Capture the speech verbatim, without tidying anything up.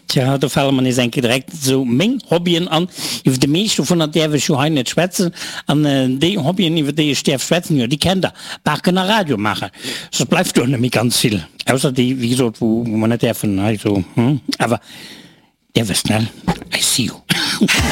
Tja, da fallen man is enke direkt so még Hobbyen an iw de meeschte vun der derwe schon ha net schwätzen an äh, de Hobbyen iwwer de sterf schwätzen ja, die kennt der Backen a Radio mache so bleif du nämlich ganz viel ausser die wie gesagt, wo, wo man net der von also hm? Aber der was schnell I see you